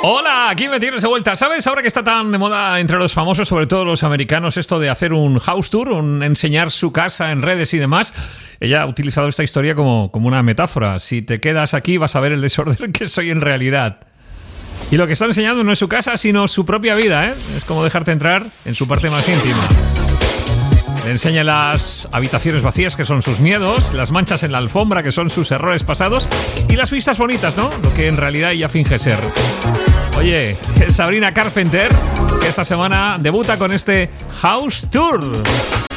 Hola, aquí me tienes de vuelta. ¿Sabes? Ahora que está tan de moda entre los famosos, sobre todo los americanos, esto de hacer un house tour, enseñar su casa en redes y demás, ella ha utilizado esta historia como una metáfora. Si te quedas aquí vas a ver el desorden que soy en realidad. Y lo que está enseñando no es su casa, sino su propia vida, ¿eh? Es como dejarte entrar en su parte más íntima. Le enseña las habitaciones vacías, que son sus miedos, las manchas en la alfombra, que son sus errores pasados, y las vistas bonitas, ¿no? Lo que en realidad ella finge ser. Oye, es Sabrina Carpenter, que esta semana debuta con este House Tour.